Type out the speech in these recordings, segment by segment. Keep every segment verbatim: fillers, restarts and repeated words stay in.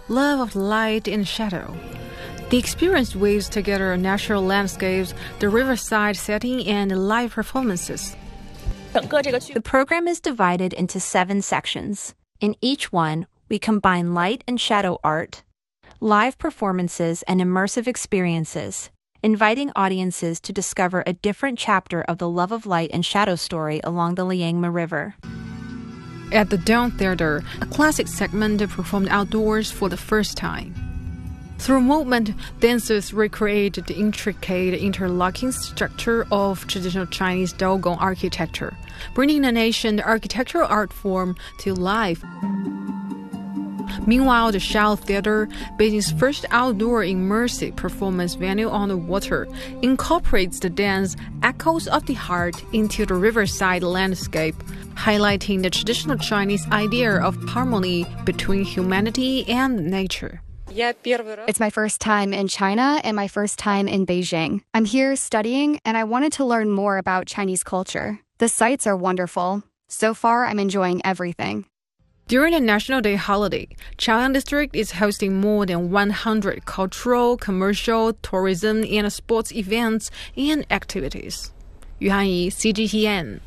Love of Light and Shadow. The experience weaves together natural landscapes, the riverside setting, and live performances. The program is divided into seven sections. In each one, we combine light and shadow art, live performances, and immersive experiences, inviting audiences to discover a different chapter of the love of light and shadow story along the Liangma River. At the Dawn Theater, a classic segment performed outdoors for the first time. Through movement, dancers recreate the intricate interlocking structure of traditional Chinese Dogon architecture, bringing an ancient architectural art form to life. Meanwhile, the Shao Theater, Beijing's first outdoor immersive performance venue on the water, incorporates the dance Echoes of the Heart into the riverside landscape, highlighting the traditional Chinese idea of harmony between humanity and nature. It's my first time in China and my first time in Beijing. I'm here studying and I wanted to learn more about Chinese culture. The sights are wonderful. So far, I'm enjoying everything. During the National Day holiday, Chaoyang District is hosting more than one hundred cultural, commercial, tourism, and sports events and activities. Yu Hanyi, C G T N.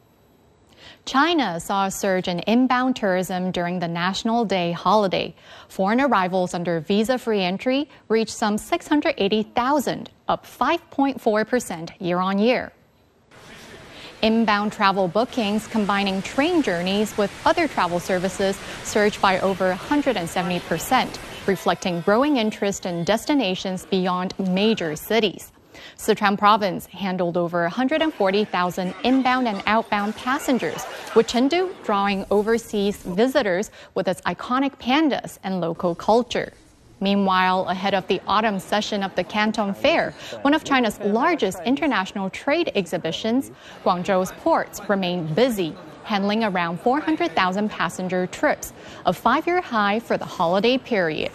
China saw a surge in inbound tourism during the National Day holiday. Foreign arrivals under visa-free entry reached some six hundred eighty thousand, up five point four percent year-on-year. Inbound travel bookings combining train journeys with other travel services surged by over one hundred seventy percent, reflecting growing interest in destinations beyond major cities. Sichuan province handled over one hundred forty thousand inbound and outbound passengers, with Chengdu drawing overseas visitors with its iconic pandas and local culture. Meanwhile, ahead of the autumn session of the Canton Fair, one of China's largest international trade exhibitions, Guangzhou's ports remain busy, handling around four hundred thousand passenger trips, a five-year high for the holiday period.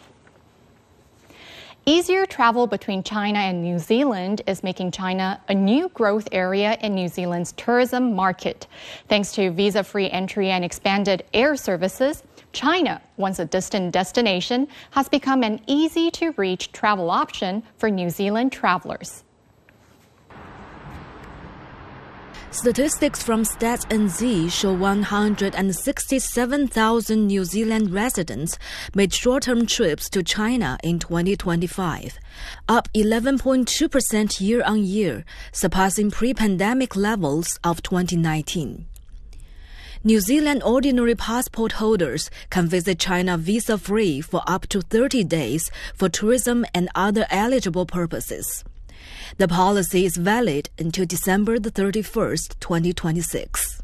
Easier travel between China and New Zealand is making China a new growth area in New Zealand's tourism market. Thanks to visa-free entry and expanded air services, China, once a distant destination, has become an easy-to-reach travel option for New Zealand travelers. Statistics from Stats N Z show one hundred sixty-seven thousand New Zealand residents made short-term trips to China in twenty twenty-five, up eleven point two percent year-on-year, surpassing pre-pandemic levels of twenty nineteen. New Zealand ordinary passport holders can visit China visa-free for up to thirty days for tourism and other eligible purposes. The policy is valid until December the thirty-first, twenty twenty-six.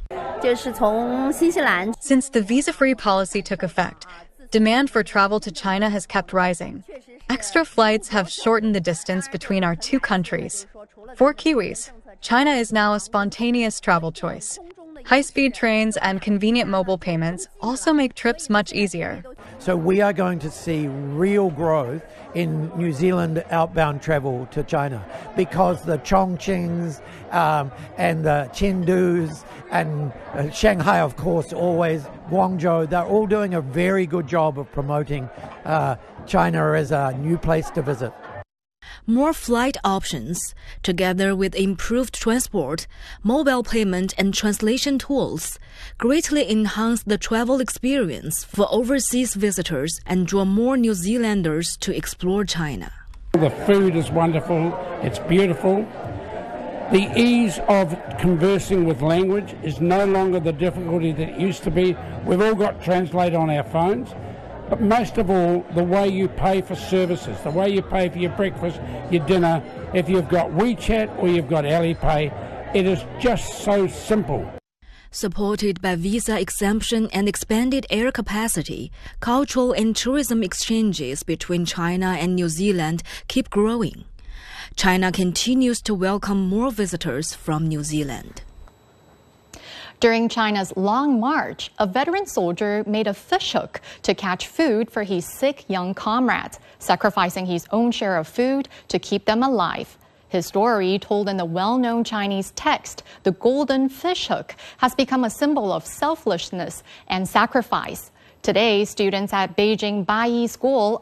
Since the visa-free policy took effect, demand for travel to China has kept rising. Extra flights have shortened the distance between our two countries. For Kiwis, China is now a spontaneous travel choice. High-speed trains and convenient mobile payments also make trips much easier. So we are going to see real growth in New Zealand outbound travel to China because the Chongqings um, and the Chengdus and uh, Shanghai, of course, always, Guangzhou, they're all doing a very good job of promoting uh, China as a new place to visit. More flight options, together with improved transport, mobile payment and translation tools, greatly enhance the travel experience for overseas visitors and draw more New Zealanders to explore China. The food is wonderful, it's beautiful. The ease of conversing with language is no longer the difficulty that it used to be. We've all got Translate on our phones. But most of all, the way you pay for services, the way you pay for your breakfast, your dinner, if you've got WeChat or you've got Alipay, it is just so simple. Supported by visa exemption and expanded air capacity, cultural and tourism exchanges between China and New Zealand keep growing. China continues to welcome more visitors from New Zealand. During China's Long March, a veteran soldier made a fishhook to catch food for his sick young comrades, sacrificing his own share of food to keep them alive. His story, told in the well-known Chinese text, The Golden Fishhook, has become a symbol of selflessness and sacrifice. Today, students at Beijing Baiyi School